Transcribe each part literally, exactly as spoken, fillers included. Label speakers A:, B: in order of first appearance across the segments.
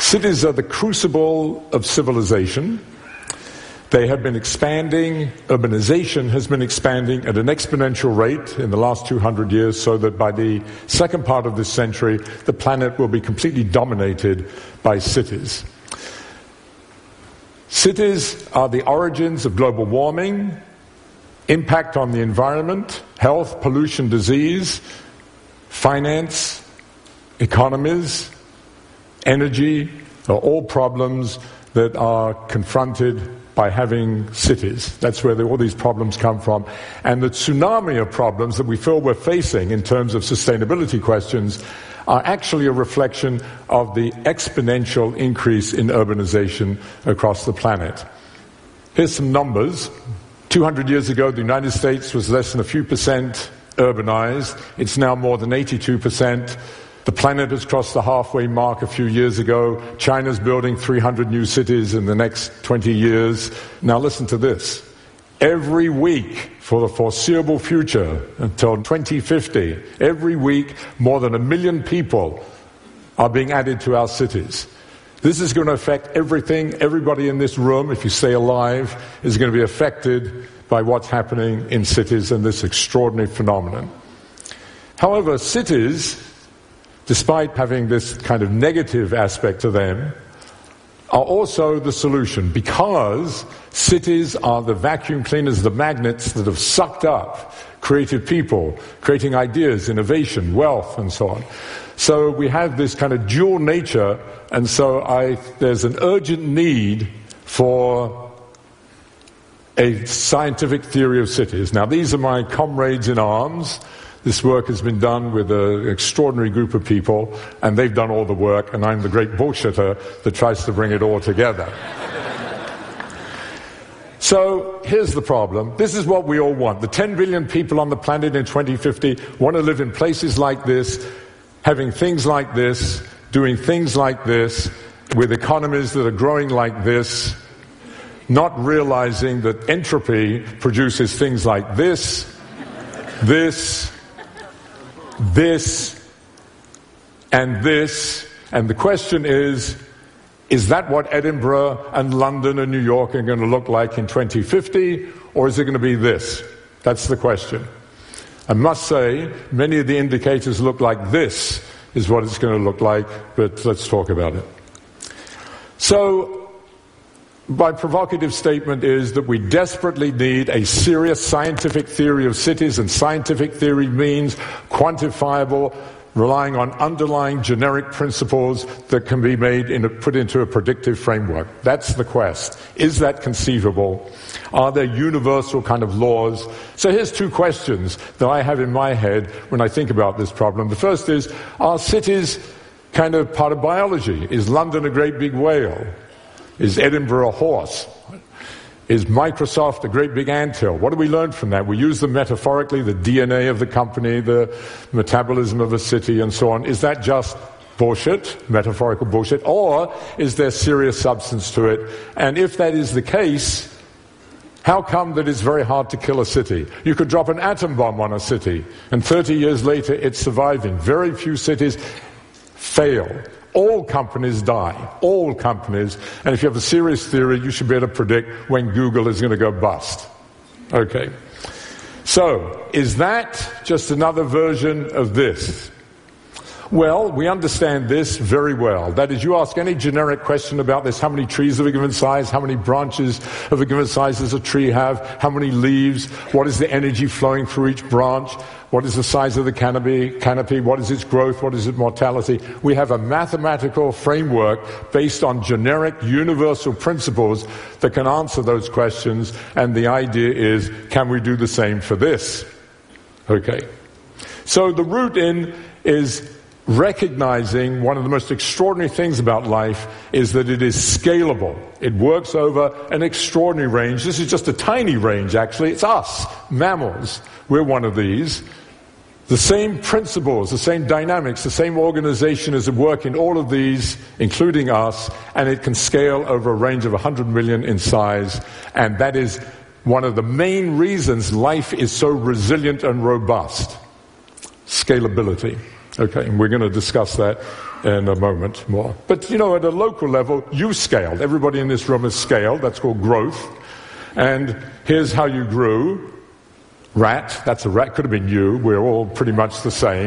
A: Cities are the crucible of civilization. They have been expanding. Urbanization has been expanding at an exponential rate in the last two hundred years, so that by the second part of this century, the planet will be completely dominated by cities. Cities are the origins of global warming, impact on the environment, health, pollution, disease, finance, economies, energy, are all problems that are confronted by having cities. That's where the, all these problems come from. And the tsunami of problems that we feel we're facing in terms of sustainability questions are actually a reflection of the exponential increase in urbanization across the planet. Here's some numbers. two hundred years ago, the United States was less than a few percent urbanized. It's now more than eighty-two percent. The planet has crossed the halfway mark a few years ago. China's building three hundred new cities in the next twenty years. Now listen to this. Every week for the foreseeable future, until twenty fifty, every week more than a million people are being added to our cities. This is going to affect everything. Everybody in this room, if you stay alive, is going to be affected by what's happening in cities and this extraordinary phenomenon. However, cities, despite having this kind of negative aspect to them, are also the solution, because cities are the vacuum cleaners, the magnets that have sucked up creative people, creating ideas, innovation, wealth, and so on. So we have this kind of dual nature, and so I, there's an urgent need for a scientific theory of cities. Now, these are my comrades in arms. This work has been done with an extraordinary group of people, and they've done all the work, and I'm the great bullshitter that tries to bring it all together. So here's the problem. This is what we all want. The ten billion people on the planet in twenty fifty want to live in places like this, having things like this, doing things like this, with economies that are growing like this, not realizing that entropy produces things like this, this, this, and this. And the question is, is that what Edinburgh and London and New York are going to look like in twenty fifty, or is it going to be this? That's the question. I must say, many of the indicators look like this is what it's going to look like, but let's talk about it. So, my provocative statement is that we desperately need a serious scientific theory of cities, and scientific theory means quantifiable, relying on underlying generic principles that can be made in a, put into a predictive framework. That's the quest. Is that conceivable? Are there universal kind of laws? So here's two questions that I have in my head when I think about this problem. The first is, are cities kind of part of biology? Is London a great big whale? Is Edinburgh a horse? Is Microsoft a great big anthill? What do we learn from that? We use them metaphorically, the D N A of the company, the metabolism of a city, and so on. Is that just bullshit, metaphorical bullshit, or is there serious substance to it? And if that is the case, how come that it's very hard to kill a city? You could drop an atom bomb on a city, and thirty years later it's surviving. Very few cities fail. All companies die. All companies. And if you have a serious theory, you should be able to predict when Google is going to go bust. Okay. So, is that just another version of this? Well, we understand this very well. That is, you ask any generic question about this: how many trees of a given size, how many branches of a given size does a tree have, how many leaves, what is the energy flowing through each branch, what is the size of the canopy, canopy, what is its growth, what is its mortality. We have a mathematical framework based on generic universal principles that can answer those questions, and the idea is, can we do the same for this? Okay. So the root in is recognizing one of the most extraordinary things about life is that it is scalable. It works over an extraordinary range. This is just a tiny range, actually. It's us, mammals. We're one of these. The same principles, the same dynamics, the same organization is at work in all of these, including us, and it can scale over a range of one hundred million in size, and that is one of the main reasons life is so resilient and robust. Scalability. Okay, and we're going to discuss that in a moment more. But, you know, at a local level, you scaled. Everybody in this room has scaled. That's called growth. And here's how you grew. Rat, that's a rat, could have been you. We're all pretty much the same.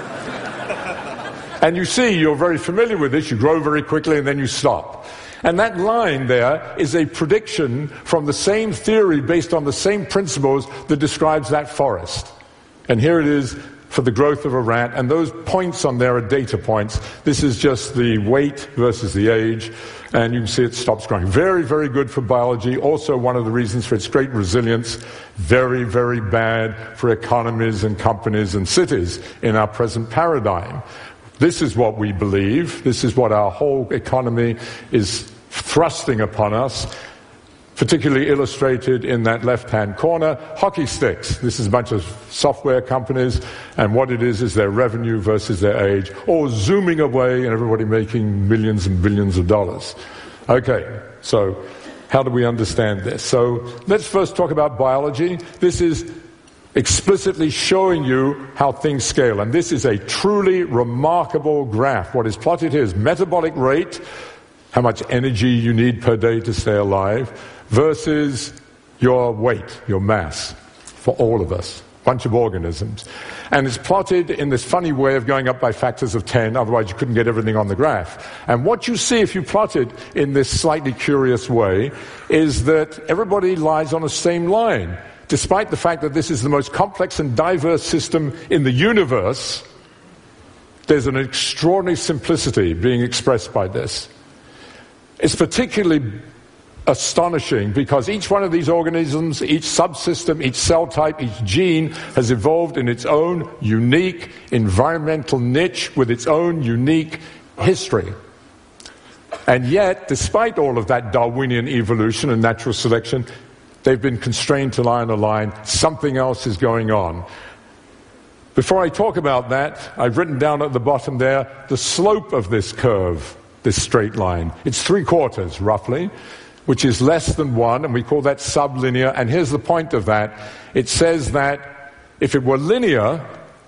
A: And you see, you're very familiar with this. You grow very quickly and then you stop. And that line there is a prediction from the same theory based on the same principles that describes that forest. And here it is for the growth of a rat, and those points on there are data points. This is just the weight versus the age, and you can see it stops growing. Very, very good for biology. Also one of the reasons for its great resilience. Very, very bad for economies and companies and cities in our present paradigm. This is what we believe. This is what our whole economy is thrusting upon us, particularly illustrated in that left-hand corner. Hockey sticks. This is a bunch of software companies, and what it is is their revenue versus their age, all zooming away and everybody making millions and billions of dollars. Okay, so how do we understand this? So let's first talk about biology. This is explicitly showing you how things scale, and this is a truly remarkable graph. What is plotted here is metabolic rate, how much energy you need per day to stay alive, versus your weight, your mass, for all of us, bunch of organisms. And it's plotted in this funny way of going up by factors of ten, otherwise you couldn't get everything on the graph. And what you see if you plot it in this slightly curious way is that everybody lies on the same line. Despite the fact that this is the most complex and diverse system in the universe, there's an extraordinary simplicity being expressed by this. It's particularly astonishing because each one of these organisms, each subsystem, each cell type, each gene has evolved in its own unique environmental niche with its own unique history. And yet, despite all of that Darwinian evolution and natural selection, they've been constrained to lie on a line. Something else is going on. Before I talk about that, I've written down at the bottom there the slope of this curve, this straight line. It's three quarters, roughly, which is less than one, and we call that sublinear. And here's the point of that. It says that if it were linear,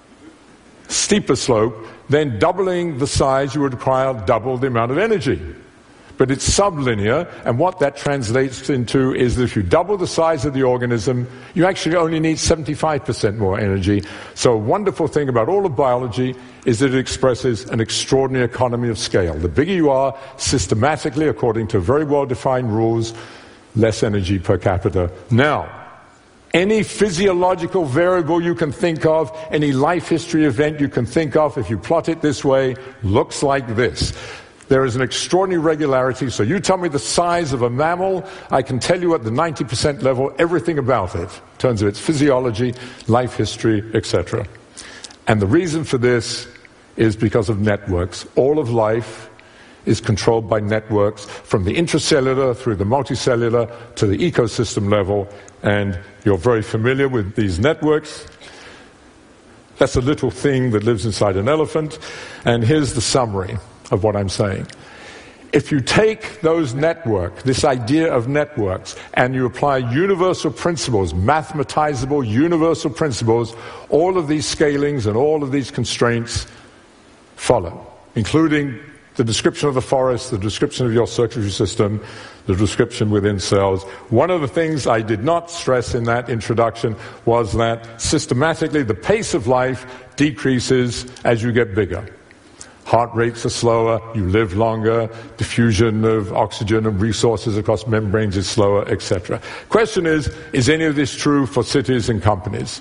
A: steeper slope, then doubling the size, you would require double the amount of energy. But it's sublinear, and what that translates into is that if you double the size of the organism, you actually only need seventy-five percent more energy. So a wonderful thing about all of biology is that it expresses an extraordinary economy of scale. The bigger you are, systematically, according to very well-defined rules, less energy per capita. Now, any physiological variable you can think of, any life history event you can think of, if you plot it this way, looks like this. There is an extraordinary regularity, so you tell me the size of a mammal, I can tell you at the ninety percent level everything about it, in terms of its physiology, life history, et cetera. And the reason for this is because of networks. All of life is controlled by networks, from the intracellular through the multicellular to the ecosystem level, and you're very familiar with these networks. That's a little thing that lives inside an elephant, and here's the summary of what I'm saying. If you take those networks, this idea of networks, and you apply universal principles, mathematizable universal principles, all of these scalings and all of these constraints follow, including the description of the forest, the description of your circulatory system, the description within cells. One of the things I did not stress in that introduction was that systematically the pace of life decreases as you get bigger. Heart rates are slower, you live longer, diffusion of oxygen and resources across membranes is slower, et cetera. Question is, is any of this true for cities and companies?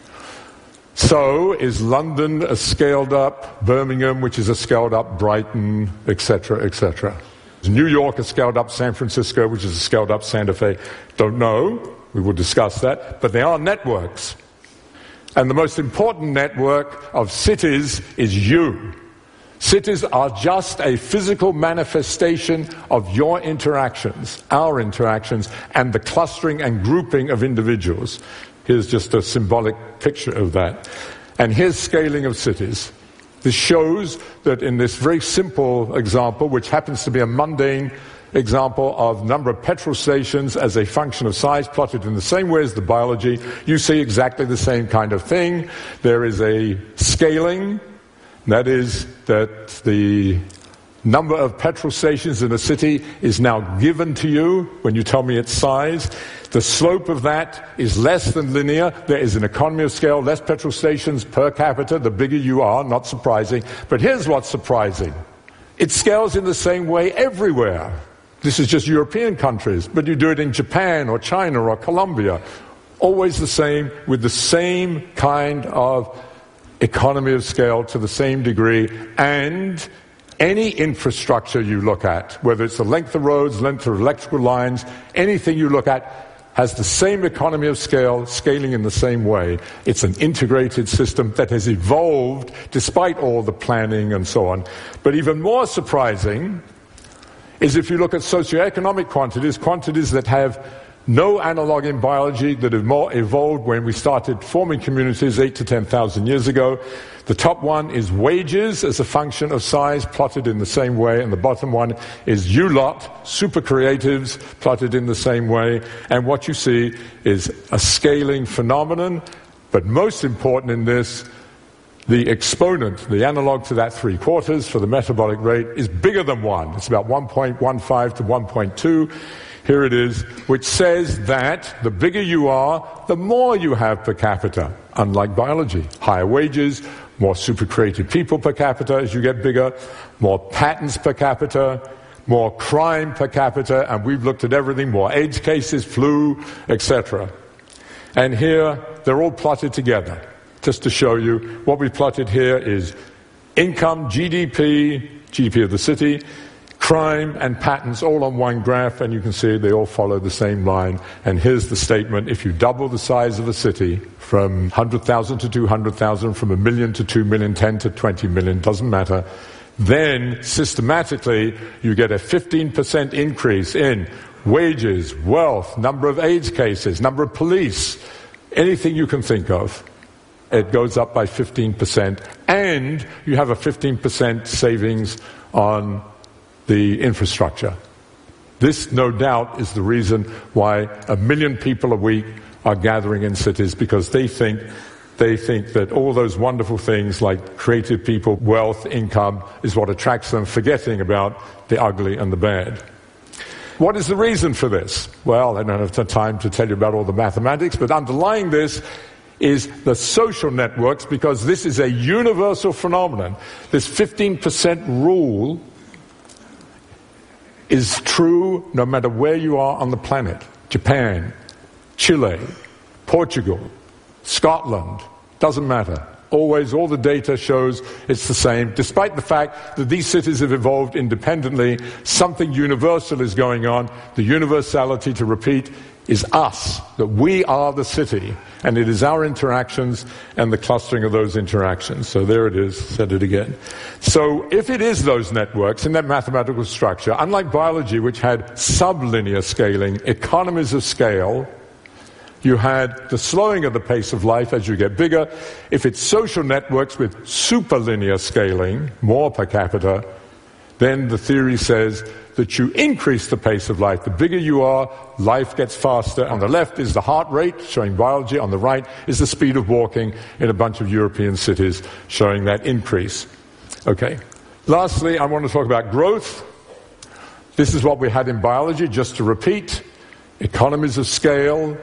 A: So, is London a scaled-up Birmingham, which is a scaled-up Brighton, et cetera, et cetera? Is New York a scaled-up San Francisco, which is a scaled-up Santa Fe? Don't know. We will discuss that. But they are networks. And the most important network of cities is you. Cities are just a physical manifestation of your interactions, our interactions, and the clustering and grouping of individuals. Here's just a symbolic picture of that. And here's scaling of cities. This shows that in this very simple example, which happens to be a mundane example of number of petrol stations as a function of size plotted in the same way as the biology, you see exactly the same kind of thing. There is a scaling, That is that the number of petrol stations in a city is now given to you when you tell me its size. The slope of that is less than linear. There is an economy of scale, less petrol stations per capita, the bigger you are, not surprising. But here's what's surprising. It scales in the same way everywhere. This is just European countries, but you do it in Japan or China or Colombia. Always the same, with the same kind of economy of scale to the same degree, and any infrastructure you look at, whether it's the length of roads, length of electrical lines, anything you look at has the same economy of scale, scaling in the same way. It's an integrated system that has evolved despite all the planning and so on. But even more surprising is if you look at socioeconomic quantities, quantities that have no analog in biology, that have more evolved when we started forming communities eight to ten thousand years ago. The top one is wages as a function of size, plotted in the same way, and the bottom one is you lot, super creatives, plotted in the same way. And what you see is a scaling phenomenon, but most important in this, the exponent, the analog to that three quarters for the metabolic rate, is bigger than one. It's about one point one five to one point two. Here it is, which says that the bigger you are, the more you have per capita, unlike biology. Higher wages, more super creative people per capita as you get bigger, more patents per capita, more crime per capita, and we've looked at everything, more AIDS cases, flu, et cetera. And here, they're all plotted together. Just to show you, what we plotted here is income, G D P, G D P of the city, crime and patents all on one graph, and you can see they all follow the same line. And here's the statement: if you double the size of a city from one hundred thousand to two hundred thousand, from a million to two million, ten to twenty million, doesn't matter, then systematically you get a fifteen percent increase in wages, wealth, number of AIDS cases, number of police, anything you can think of. It goes up by fifteen percent, and you have a fifteen percent savings on the infrastructure. This, no doubt, is the reason why a million people a week are gathering in cities, because they think they think that all those wonderful things like creative people, wealth, income is what attracts them, forgetting about the ugly and the bad. What is the reason for this? Well, I don't have the time to tell you about all the mathematics, but underlying this is the social networks, because this is a universal phenomenon. This fifteen percent rule is true no matter where you are on the planet. Japan, Chile, Portugal, Scotland, doesn't matter. Always, all the data shows it's the same. Despite the fact that these cities have evolved independently, something universal is going on. The universality, to repeat, is us, that we are the city, and it is our interactions and the clustering of those interactions. So there it is, said it again. So if it is those networks in that mathematical structure, unlike biology, which had sublinear scaling, economies of scale, you had the slowing of the pace of life as you get bigger. If it's social networks with superlinear scaling, more per capita, then the theory says that you increase the pace of life. The bigger you are, life gets faster. On the left is the heart rate, showing biology. On the right is the speed of walking in a bunch of European cities, showing that increase. Okay. Lastly, I want to talk about growth. This is what we had in biology, just to repeat. Economies of scale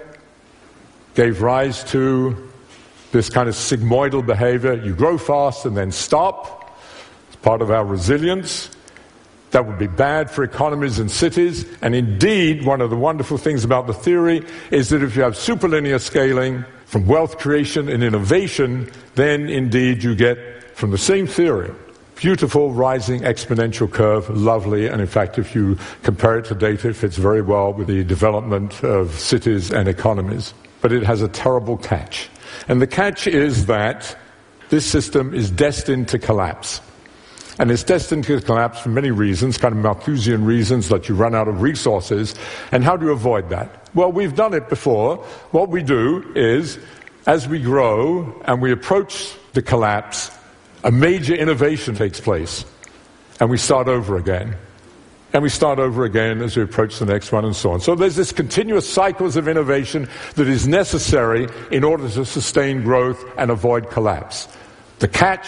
A: gave rise to this kind of sigmoidal behavior. You grow fast and then stop. It's part of our resilience. That would be bad for economies and cities. And indeed, one of the wonderful things about the theory is that if you have superlinear scaling from wealth creation and innovation, then indeed you get, from the same theory, beautiful rising exponential curve, lovely. And in fact, if you compare it to data, it fits very well with the development of cities and economies. But it has a terrible catch. And the catch is that this system is destined to collapse. And it's destined to collapse for many reasons, kind of Malthusian reasons, that you run out of resources. And how do you avoid that? Well, we've done it before. What we do is, as we grow and we approach the collapse, a major innovation takes place. And we start over again. And we start over again as we approach the next one, and so on. So there's this continuous cycles of innovation that is necessary in order to sustain growth and avoid collapse. The catch: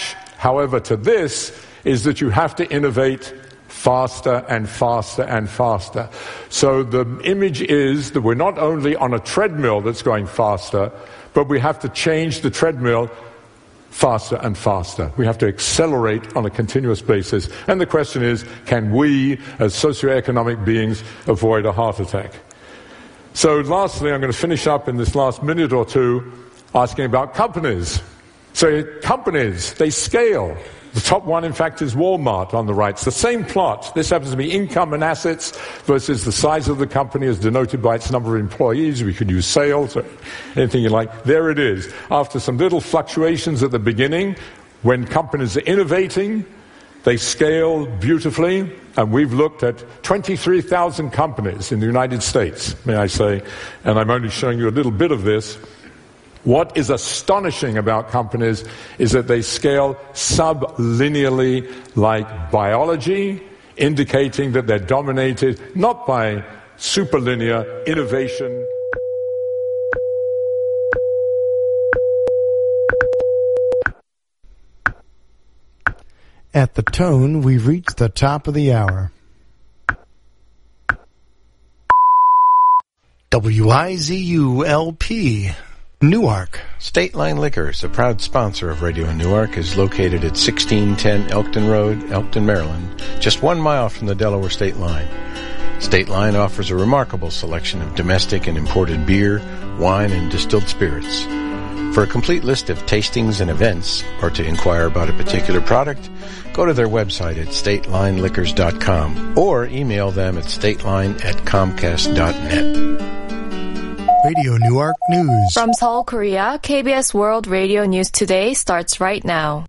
A: however, to this is that you have to innovate faster and faster and faster. So the image is that we're not only on a treadmill that's going faster, but we have to change the treadmill faster and faster. We have to accelerate on a continuous basis. And the question is, can we, as socioeconomic beings, avoid a heart attack? So lastly, I'm going to finish up in this last minute or two asking about companies. So companies, they scale. The top one, in fact, is Walmart on the right. It's the same plot. This happens to be income and assets versus the size of the company as denoted by its number of employees. We could use sales or anything you like. There it is. After some little fluctuations at the beginning, when companies are innovating, they scale beautifully. And we've looked at twenty-three thousand companies in the United States, may I say, and I'm only showing you a little bit of this. What is astonishing about companies is that they scale sublinearly like biology, indicating that they're dominated not by superlinear innovation.
B: At the tone, we've reached the top of the hour. W I Z U L P Newark.
C: State Line Liquors, a proud sponsor of Radio Newark, is located at sixteen ten Elkton Road, Elkton, Maryland, just one mile from the Delaware State Line. State Line offers a remarkable selection of domestic and imported beer, wine, and distilled spirits. For a complete list of tastings and events, or to inquire about a particular product, go to their website at state line liquors dot com or email them at stateline at comcast dot net.
B: Radio Newark News.
D: From Seoul, Korea, K B S World Radio News Today starts right now.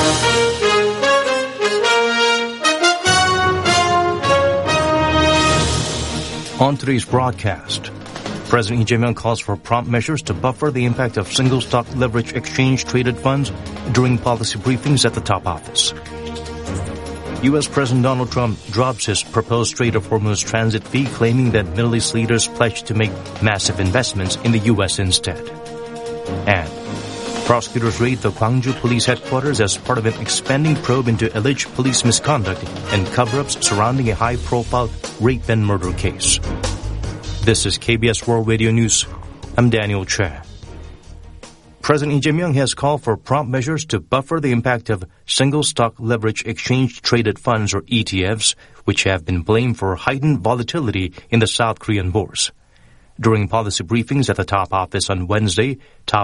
E: On today's broadcast, President Lee Jae-myung calls for prompt measures to buffer the impact of single-stock leverage exchange-traded funds during policy briefings at the top office. U S. President Donald Trump drops his proposed Strait of Hormuz transit fee, claiming that Middle East leaders pledged to make massive investments in the U S instead. And prosecutors raid the Gwangju police headquarters as part of an expanding probe into alleged police misconduct and cover-ups surrounding a high-profile rape and murder case. This is K B S World Radio News. I'm Daniel Che. President Lee Jae-myung has called for prompt measures to buffer the impact of single-stock leverage exchange-traded funds, or E T Fs, which have been blamed for heightened volatility in the South Korean bourse. During policy briefings at the top office on Wednesday, top